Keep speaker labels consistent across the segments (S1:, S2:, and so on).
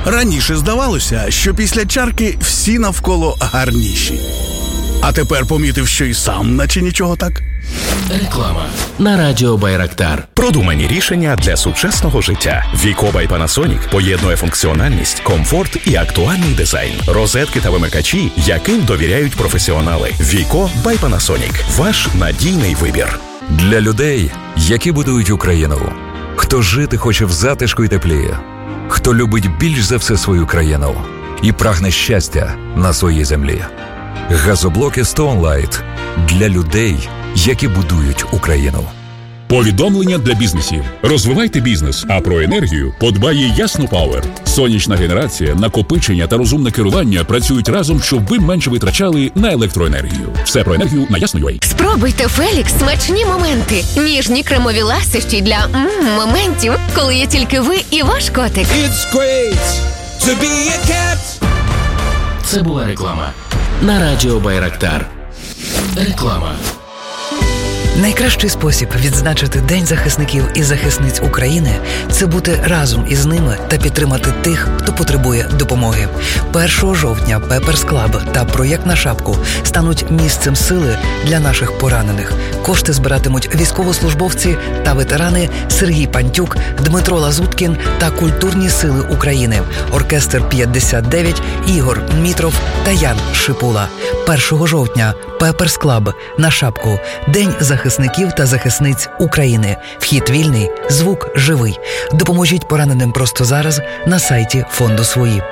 S1: Раніше здавалося, що після чарки всі навколо гарніші. А тепер помітив, що і сам наче нічого так.
S2: Реклама на радіо Байрактар.
S3: Продумані рішення для сучасного життя. Віко by Panasonic поєднує функціональність, комфорт і актуальний дизайн. Розетки та вимикачі, яким довіряють професіонали. Віко by Panasonic. Ваш надійний вибір.
S4: Для людей, які будують Україну. Хто жити хоче в затишку і теплі. Хто любить більш за все свою країну і прагне щастя на своїй землі. Газоблоки Stoneline для людей, які будують Україну.
S5: Повідомлення для бізнесів. Розвивайте бізнес, а про енергію подбає Ясно Пауер. Сонячна генерація, накопичення та розумне керування працюють разом, щоб ви менше витрачали на електроенергію. Все про енергію на Ясно.ua.
S6: Спробуйте Фелікс смачні моменти. Ніжні кремові ласощі для моментів, коли є тільки ви і ваш котик.
S7: It's great to be a cat.
S2: Це була реклама на радіо Байрактар. Реклама.
S8: Найкращий спосіб відзначити День захисників і захисниць України – це бути разом із ними та підтримати тих, хто потребує допомоги. 1 жовтня Pepper's Club та проєкт «На шапку» стануть місцем сили для наших поранених. Кошти збиратимуть військовослужбовці та ветерани Сергій Пантюк, Дмитро Лазуткін та Культурні сили України, оркестр 59, Ігор Мітров та Ян Шипула. 1 жовтня Pepper's Club, «На шапку», День захисників та захисниць України. Вхід вільний, звук живий. Допоможіть пораненим просто зараз на сайті фонду «Свої».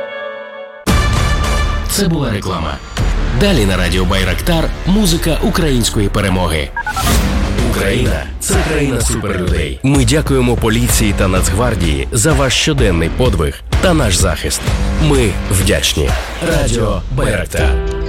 S2: Це була реклама. Далі на радіо Байрактар музика української перемоги. Україна – це країна суперлюдей. Ми дякуємо поліції та Нацгвардії за ваш щоденний подвиг та наш захист. Ми вдячні. Радіо Байрактар.